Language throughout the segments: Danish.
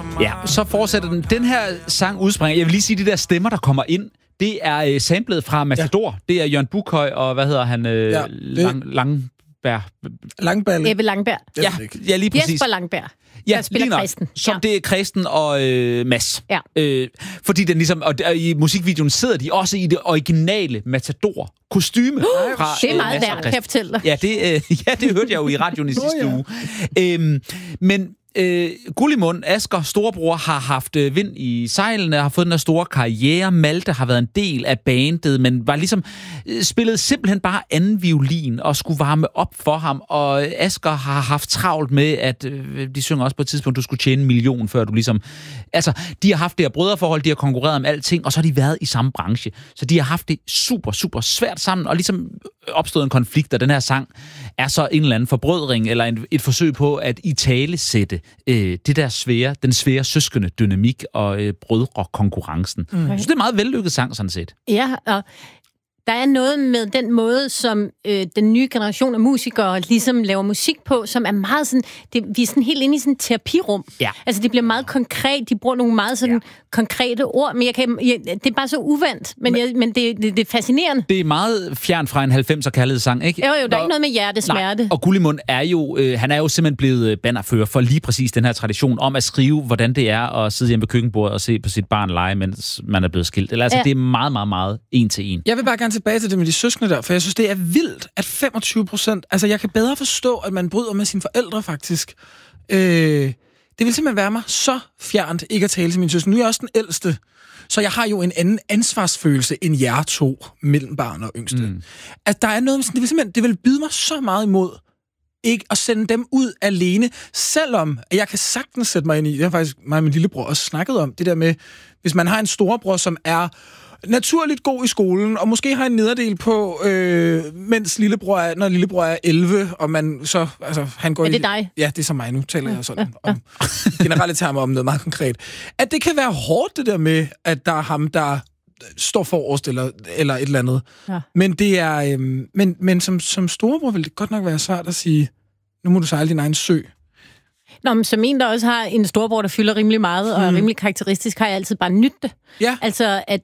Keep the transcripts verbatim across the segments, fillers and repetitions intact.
Ja, så fortsætter den. Den her sang udspringer. Jeg vil lige sige, de der stemmer, der kommer ind, det er øh, samlet fra Matador. Ja. Det er Jørgen Bukhøj og, hvad hedder han? Øh, ja, det... Lang, Langberg. Langberg. Ebbe Langberg. Ja, ja, lige præcis. Jesper Langberg. Ja, der spiller Kristen. Som ja. det er Kristen og øh, Mads. Ja. Øh, fordi den ligesom, og der, i musikvideoen sidder de også i det originale Matador-kostyme. Uh, fra, det er meget øh, værd, kan jeg fortælle dig. Ja, det, øh, ja, det hørte jeg jo i radioen i sidste oh, ja. uge. Øhm, men øh, Gullimund, Asger, storebror, har haft øh, vind i sejlene, har fået den der store karriere. Malte har været en del af bandet, men var ligesom øh, spillet simpelthen bare anden violin og skulle varme op for ham. Og Asger har haft travlt med, at øh, de synger også på et tidspunkt, du skulle tjene en million, før du ligesom... Altså, de har haft det her brødreforhold, de har konkurreret om alting, og så har de været i samme branche. Så de har haft det super, super svært sammen, og ligesom opstået en konflikt, og den her sang er så en eller anden forbrødring, eller en, et forsøg på at italesætte øh, det der svære, den svære søskende dynamik og øh, brødrekonkurrencen. Mm. Jeg synes, det er en meget vellykket sang, sådan set. Ja, og der er noget med den måde, som øh, den nye generation af musikere ligesom laver musik på, som er meget sådan, det, vi er sådan helt inde i sådan et terapirum. Ja. Altså, det bliver meget konkret, de bruger nogle meget sådan ja. konkrete ord, men jeg kan, jeg, det er bare så uvandt, men, men, jeg, men det, det, det er fascinerende. Det er meget fjern fra en halvfemser kærlighedssang, ikke? Jo, jo, der er ikke noget med hjertesmerte. Og Gullimund er jo, øh, han er jo simpelthen blevet bannerfører for lige præcis den her tradition om at skrive, hvordan det er at sidde hjemme ved køkkenbordet og se på sit barn lege, mens man er blevet skilt. Eller, altså, ja. Det er meget, meget, meget en til en. Jeg vil bare gerne tilbage til det med de søskende der, for jeg synes, det er vildt, at femogtyve procent... Altså, jeg kan bedre forstå, at man bryder med sine forældre, faktisk. Øh, det vil simpelthen være mig så fjernt ikke at tale til mine søskende. Nu er jeg også den ældste, så jeg har jo en anden ansvarsfølelse end jer to, mellem barn og yngste. Mm. At der er noget... Det vil simpelthen det vil byde mig så meget imod, ikke at sende dem ud alene, selvom jeg kan sagtens sætte mig ind i... Det har faktisk mig og min lillebror også snakket om, det der med, hvis man har en storebror, som er naturligt god i skolen, og måske har en nederdel på, øh, mens lillebror er, når lillebror er elleve, og man så, altså, han går i... Er det i, dig? Ja, det er så mig. Nu taler jeg sådan ja, ja. om generelle termer om noget meget konkret. At det kan være hårdt, det der med, at der er ham, der står forrest, eller, eller et eller andet. Ja. Men det er, øh, men, men som, som storebror vil det godt nok være svært at sige, nu må du sejle din egen sø. Nå, men som en, der også har en storbror, der fylder rimelig meget, og er rimelig karakteristisk, har jeg altid bare nydt det. Ja. Altså, at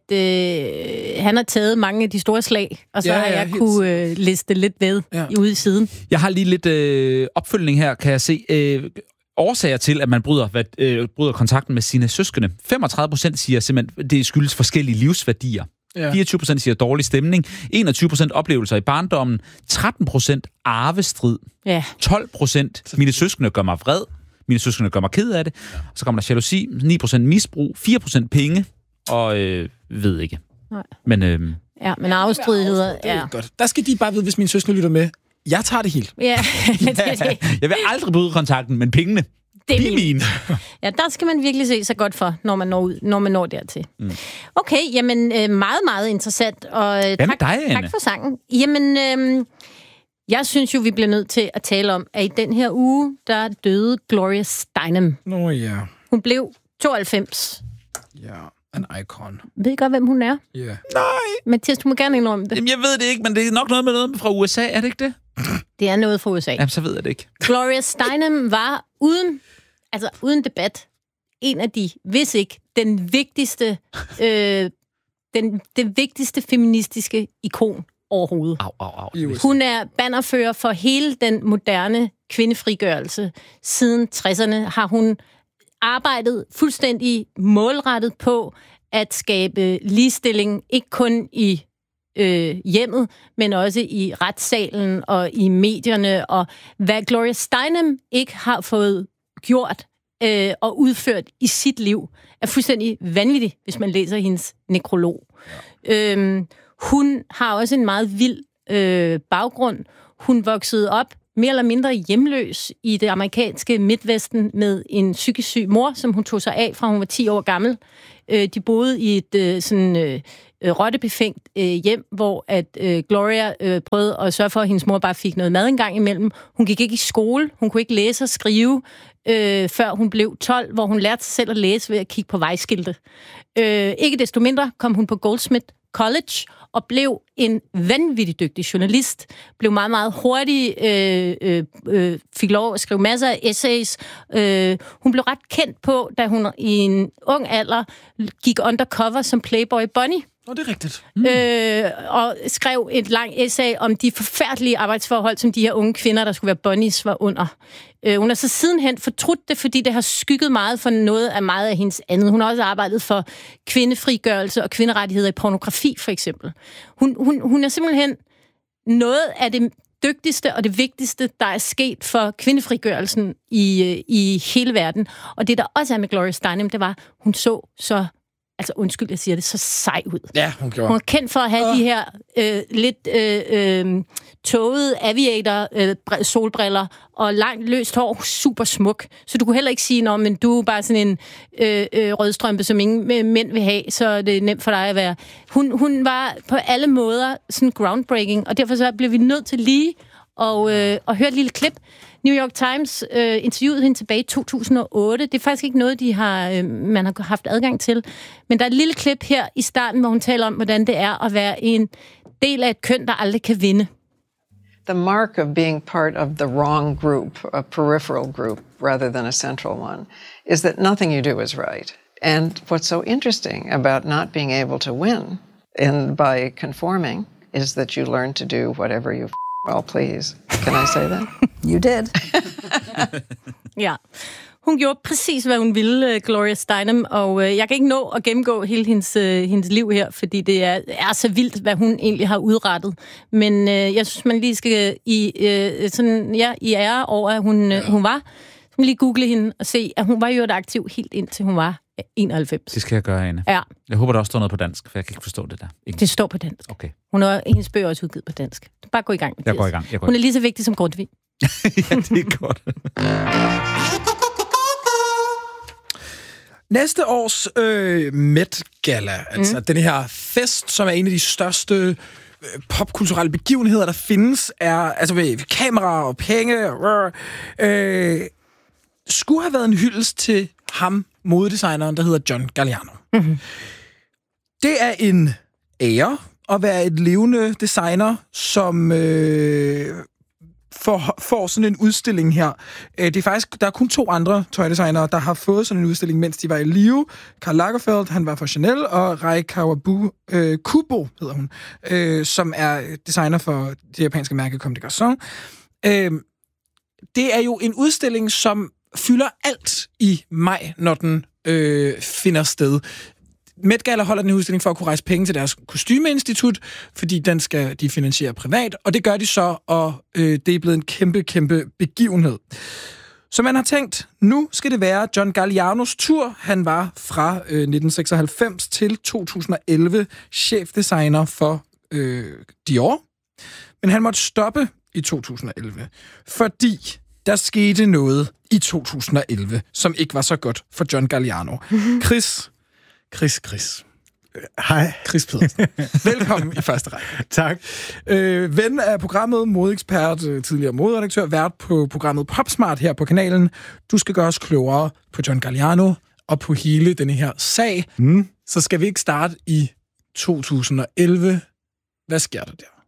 øh, han har taget mange af de store slag, og så ja, har jeg ja, kunne øh, liste lidt ved ja. ude i siden. Jeg har lige lidt øh, opfølgning her, kan jeg se. Øh, årsager til, at man bryder, hvad, øh, bryder kontakten med sine søskende. femogtredive procent siger simpelthen, det skyldes forskellige livsværdier. Ja. fireogtyve procent siger dårlig stemning, enogtyve procent oplevelser i barndommen, tretten procent arvestrid, ja. tolv procent mine søskende gør mig vred, mine søskende gør mig ked af det, ja. Så kommer der jalousi, ni procent misbrug, fire procent penge, og øh, ved ikke. Nej. Men, øh, ja, men arvestridigheder, ja. ja. Godt. Der skal de bare vide, hvis mine søskende lytter med, jeg tager det helt. Ja, det er det. Jeg vil aldrig bryde kontakten, men pengene, det er mine. Ja, der skal man virkelig se sig godt for, når man når, ud, når man når dertil. Mm. Okay, jamen meget, meget interessant. Og Hvad tak, med dig, Anne? tak for sangen. Jamen, øh, jeg synes jo, vi bliver nødt til at tale om, at i den her uge, der døde Gloria Steinem. Nå ja. Hun blev tooghalvfems. Ja, en icon. Ved I godt, hvem hun er? Ja. Yeah. Nej. Mathias, du må gerne indrømme det. Jamen, jeg ved det ikke, men det er nok noget med noget fra U S A, er det ikke det? Det er noget fra U S A. Jamen, så ved jeg det ikke. Gloria Steinem var uden, altså uden debat, en af de, hvis ikke, den vigtigste, øh, den, det vigtigste feministiske ikon overhovedet. Au, au, au. Hun er bannerfører for hele den moderne kvindefrigørelse. Siden tresserne har hun arbejdet fuldstændig målrettet på at skabe ligestilling, ikke kun i øh, hjemmet, men også i retssalen og i medierne. Og hvad Gloria Steinem ikke har fået gjort øh, og udført i sit liv, er fuldstændig vanvittigt, hvis man læser hendes nekrolog. Ja. Øhm, hun har også en meget vild øh, baggrund. Hun voksede op mere eller mindre hjemløs i det amerikanske Midtvesten med en psykisk syg mor, som hun tog sig af, fra hun var ti år gammel. Øh, de boede i et øh, sådan øh, rottebefængt øh, hjem, hvor at øh, Gloria øh, prøvede at sørge for, at hendes mor bare fik noget mad en gang imellem. Hun gik ikke i skole, hun kunne ikke læse og skrive, øh, før hun blev tolv, hvor hun lærte sig selv at læse ved at kigge på vejskilte. Øh, ikke desto mindre kom hun på Goldsmith college og blev en vanvittig dygtig journalist. Blev meget, meget hurtig, øh, øh, øh, fik lov at skrive masser af essays. Øh, hun blev ret kendt på, da hun i en ung alder gik undercover som Playboy Bunny. Nå, det er rigtigt. Mm. Øh, og skrev et langt essay om de forfærdelige arbejdsforhold, som de her unge kvinder, der skulle være bunnies, var under. Øh, hun har så sidenhen fortrudt det, fordi det har skygget meget for noget af meget af hendes andet. Hun har også arbejdet for kvindefrigørelse og kvinderettigheder i pornografi, for eksempel. Hun, hun, hun er simpelthen noget af det dygtigste og det vigtigste, der er sket for kvindefrigørelsen i, i hele verden. Og det, der også er med Gloria Steinem, det var, hun så så altså undskyld, jeg siger det, så sej ud. Ja, hun gjorde. Hun er kendt for at have uh. de her øh, lidt øh, øh, tågede aviator øh, solbriller og langt løst hår, super smuk. Så du kunne heller ikke sige, nå, men du er bare sådan en øh, øh, rødstrømpe, som ingen mænd vil have, så det er nemt for dig at være. Hun, hun var på alle måder sådan groundbreaking, og derfor så blev vi nødt til lige at, øh, at høre et lille klip. New York Times øh, interviewede hende tilbage i to tusind og otte. Det er faktisk ikke noget, de har, øh, man har haft adgang til. Men der er et lille klip her i starten, hvor hun taler om, hvordan det er at være en del af et køn, der aldrig kan vinde. The mark of being part of the wrong group, a peripheral group, rather than a central one, is that nothing you do is right. And what's so interesting about not being able to win in, by conforming is that you learn to do whatever you well please. Can I say that? You did. Ja. Hun gjorde præcis, hvad hun ville, Gloria Steinem, og øh, jeg kan ikke nå at gennemgå hele hendes, øh, hendes liv her, fordi det er, er så vildt, hvad hun egentlig har udrettet. Men øh, jeg synes, man lige skal i, øh, sådan, ja, i ære over, at hun, øh, hun var. Så man lige google hende og se, at hun var jo et aktiv helt indtil hun var enoghalvfems. Det skal jeg gøre, Anne. Ja. Jeg håber, der også står noget på dansk, for jeg kan ikke forstå det der. Ikke. Det står på dansk. Okay. Hun har hendes bøger også udgivet på dansk. Bare gå i gang med det. Jeg går i gang. Jeg går hun er lige så vigtig som Grundtvig. Ja, det er godt. Næste års øh, Met Gala, altså mm. den her fest, som er en af de største øh, popkulturelle begivenheder, der findes, er altså ved kameraer og penge, og, øh, skulle have været en hyldest til ham, modedesigneren, der hedder John Galliano. Mm-hmm. Det er en ære at være et levende designer, som øh, får, får sådan en udstilling her. Det er faktisk, der er kun to andre tøjdesignere, der har fået sådan en udstilling, mens de var i live. Karl Lagerfeld, han var for Chanel, og Rei Kawabu øh, Kubo, hedder hun, øh, som er designer for det japanske mærke Comme des Garçons. Øh, det er jo en udstilling, som fylder alt i maj, når den øh, finder sted. Met Gala holder den udstilling for at kunne rejse penge til deres kostymeinstitut, fordi den skal de finansiere privat, og det gør de så, og øh, det er blevet en kæmpe, kæmpe begivenhed. Så man har tænkt, nu skal det være John Gallianos tur. Han var fra øh, nitten seksoghalvfems til to tusind og elleve chefdesigner for øh, Dior, men han måtte stoppe i to tusind og elleve, fordi der skete noget i to tusind og elleve, som ikke var så godt for John Galliano. Chris, Chris, Chris. Hej. Chris Pedersen. Velkommen i første række. Tak. Øh, ven af programmet, modeekspert, tidligere moderedaktør, vært på programmet Popsmart her på kanalen. Du skal gøre os klogere på John Galliano og på hele denne her sag. Mm. Så skal vi ikke starte i to tusind og elleve. Hvad sker der der?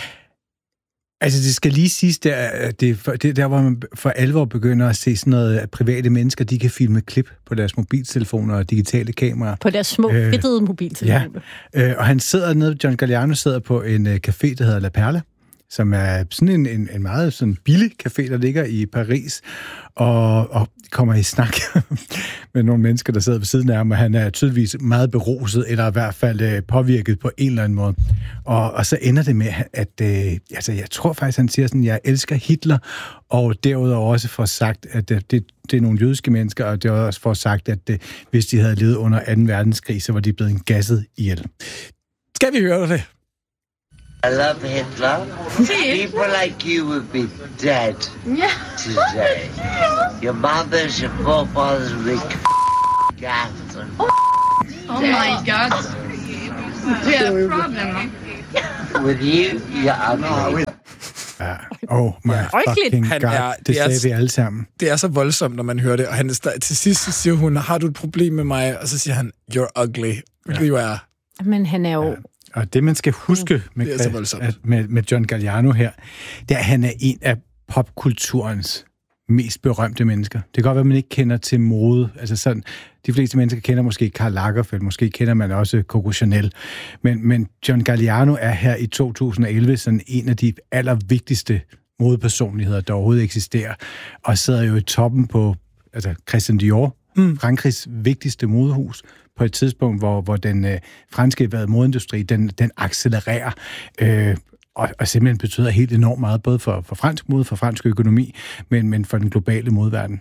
Altså, det skal lige siges, der, det, det, der hvor man for alvor begynder at se sådan noget, at private mennesker, de kan filme klip på deres mobiltelefoner og digitale kameraer. På deres små, øh, fedtede mobiltelefoner. Ja, øh, og han sidder nede, John Galliano sidder på en uh, café, der hedder La Perle, som er sådan en, en, en meget sådan billig café, der ligger i Paris, og, og kommer i snak med nogle mennesker, der sidder ved siden af ham, og han er tydeligvis meget beruset, eller i hvert fald øh, påvirket på en eller anden måde. Og, og så ender det med, at øh, altså, jeg tror faktisk, han siger sådan, jeg elsker Hitler, og derudover også får sagt, at øh, det, det er nogle jødiske mennesker, og det er også får sagt, at øh, hvis de havde levet under anden verdenskrig, så var de blevet gasset ihjel. Skal vi høre det? I love Hitler. People like you would be dead today. Your mothers, your forefathers would be gassed. Oh my God. We have a problem. With you, you're ugly. Ja, oh my fucking God. Er, det, det sagde er, vi alle sammen. Det er så voldsomt, når man hører det. Og han er, til sidst så siger hun, har du et problem med mig? Og så siger han, you're ugly. Hvilket ja. jo er... Men han er jo... Ja. Og det, man skal huske med, det er så at, med, med John Galliano her, det er, at han er en af popkulturens mest berømte mennesker. Det kan godt være, at man ikke kender til mode. Altså sådan, de fleste mennesker kender måske Karl Lagerfeld, måske kender man også Coco Chanel. Men, men John Galliano er her i to tusind og elleve sådan en af de allervigtigste modepersonligheder, der overhovedet eksisterer, og sidder jo i toppen på altså Christian Dior, mm. Frankrigs vigtigste modehus, på et tidspunkt, hvor, hvor den øh, franske modeindustri, den, den accelererer, øh, og, og simpelthen betyder helt enormt meget, både for, for fransk mode, for fransk økonomi, men, men for den globale modeverden.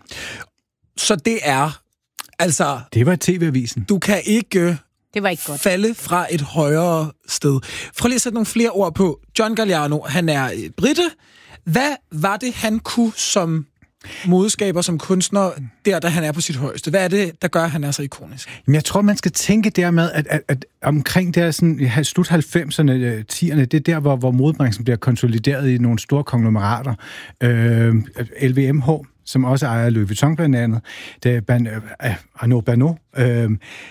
Så det er, altså... Det var T V-avisen. Du kan ikke... Det var ikke godt. Falde fra et højere sted. Prøv lige at sætte nogle flere ord på. John Galliano, han er brite. Hvad var det, han kunne som modeskaber, som kunstner, der, da han er på sit højeste? Hvad er det, der gør, at han er så ikonisk? Jamen, jeg tror, man skal tænke dermed, at, at, at omkring der sådan, slut halvfemserne, tierne, det er der, hvor, hvor modebranchen bliver konsolideret i nogle store konglomerater. Øh, L V M H, som også ejer Louis Vuitton blandt andet, det er Ban, øh, Arnaud Bernot, øh,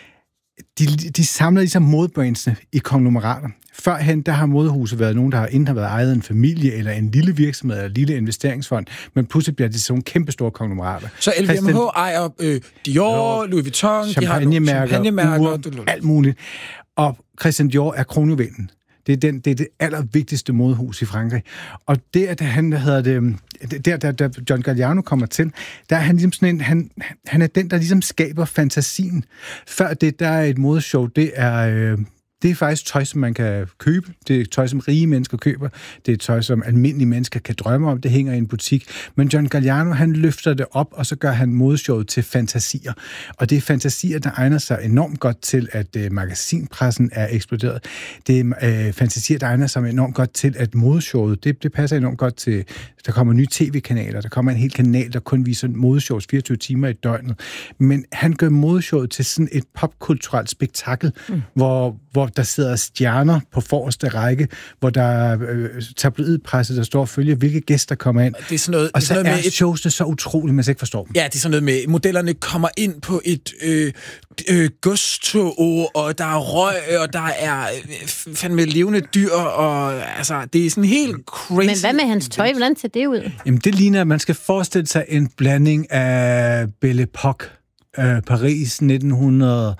De, de samler ligesom modebrandsene i konglomerater. Førhen, der har modehuset været nogen, der har enten har været ejet af en familie, eller en lille virksomhed, eller en lille investeringsfond, men pludselig bliver det sådan nogle kæmpe store konglomerater. Så L V M H ejer øh, Dior, Louis Vuitton, champagnemærker, champagnemærker, alt muligt. Og Christian Dior er kronjuvelen. Det er, den, det er det allervigtigste modehus i Frankrig. Og der, da han, hedder det, der, der, der John Galliano kommer til, der er han ligesom sådan en, han, han er den, der ligesom skaber fantasien. Før det, der er et modeshow, det er, øh, det er faktisk tøj, som man kan købe. Det er tøj, som rige mennesker køber. Det er tøj, som almindelige mennesker kan drømme om. Det hænger i en butik. Men John Galliano, han løfter det op, og så gør han modeshowet til fantasier. Og det er fantasier, der egner sig enormt godt til, at øh, magasinpressen er eksploderet. Det er øh, fantasier, der egner sig enormt godt til, at modeshowet, det, det passer enormt godt til, der kommer nye tv-kanaler. Der kommer en hel kanal, der kun viser modeshows fireogtyve timer i døgnet. Men han gør modeshowet til sådan et popkulturelt spektakel, mm. hvor, hvor der sidder stjerner på forreste række, hvor der er øh, tabloidpresse, der står og følger, hvilke gæster kommer ind. Det er sådan noget, og så sådan noget er med et... shows det så utroligt, man ikke forstår dem. Ja, det er sådan noget med, modellerne kommer ind på et øh, øh, godstog, og der er røg, og der er øh, fandme levende dyr, og altså, det er sådan helt crazy. Men hvad med hans tøj? Hvordan ser det ud? Jamen, det ligner, at man skal forestille sig en blanding af Belle Époque, øh, Paris nitten hundrede...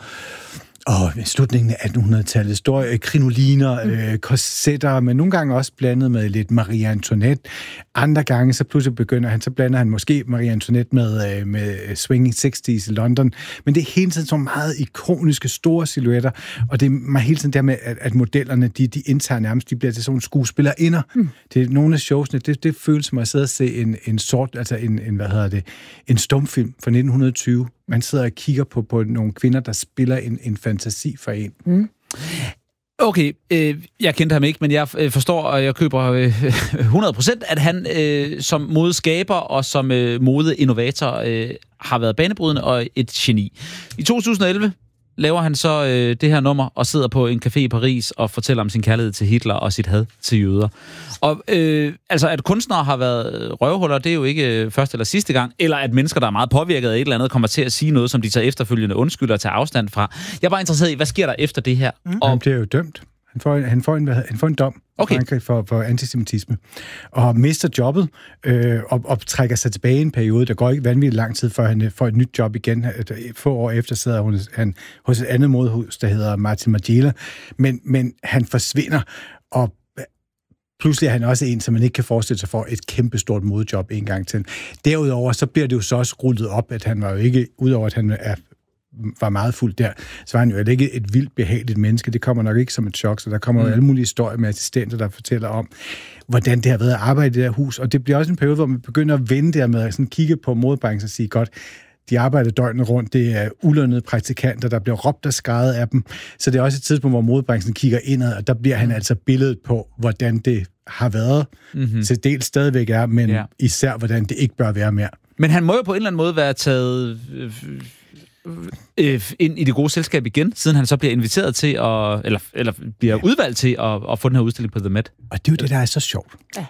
Og i slutningen af attenhundredetallet står øh, krinoliner, øh, korsetter, men nogle gange også blandet med lidt Marie Antoinette. Andre gange, så pludselig begynder han, så blander han måske Marie Antoinette med, øh, med Swinging halvtredserne i London. Men det er hele tiden så meget ikoniske, store silhuetter, og det er hele tiden der med, at, at modellerne, de, de indtager nærmest, de bliver til sådan nogle skuespillerinder. Mm. Det er nogle af showsene, det, det føles som at sidde og se en, en sort, altså en, en, hvad hedder det, en stumfilm fra nitten tyve. Man sidder og kigger på, på nogle kvinder, der spiller en, en fantasi for en. Mm. Okay, øh, jeg kendte ham ikke, men jeg øh, forstår, og jeg køber øh, hundrede procent, at han øh, som modeskaber og som øh, modeinnovator øh, har været banebrydende og et geni. I to tusind og elleve laver han så øh, det her nummer og sidder på en café i Paris og fortæller om sin kærlighed til Hitler og sit had til jøder. Og øh, altså, at kunstnere har været røvhuller, det er jo ikke øh, første eller sidste gang, eller at mennesker, der er meget påvirket af et eller andet, kommer til at sige noget, som de så efterfølgende undskylder og tager afstand fra. Jeg er bare interesseret i, hvad sker der efter det her? Mm. Og han bliver jo dømt. Han får, han får, en, han får en dom okay. Frankrig for, for antisemitisme, og mister jobbet, øh, og, og trækker sig tilbage i en periode. Der går ikke vanvittigt lang tid, før han får et nyt job igen. Få år efter sidder hun, han hos et andet modehus, der hedder Martin Margiela, men, men han forsvinder, og pludselig er han også en, som man ikke kan forestille sig for et kæmpestort modejob en gang til. Derudover så bliver det jo så også rullet op, at han var jo ikke, udover at han er var meget fuld der, så var han jo ikke et vildt behageligt menneske. Det kommer nok ikke som et chok, så der kommer mm. jo alle mulige historier med assistenter, der fortæller om, hvordan det har været at arbejde i det her hus. Og det bliver også en periode, hvor man begynder at vende der med at sådan kigge på modebranchen og sige, godt, de arbejder døgnet rundt, det er ulønnede praktikanter, der bliver råbt og skreget af dem. Så det er også et tidspunkt, hvor modebranchen kigger indad, og der bliver han altså billedet på, hvordan det har været, mm-hmm. til dels stadigvæk er, men ja. især, hvordan det ikke bør være mere. Men han må jo på en eller anden måde være taget øh, øh, ind i det gode selskab igen, siden han så bliver inviteret til, at, eller, eller bliver ja. udvalgt til at, at få den her udstilling på The Met. Og det er jo det, der er så sjovt. Ja.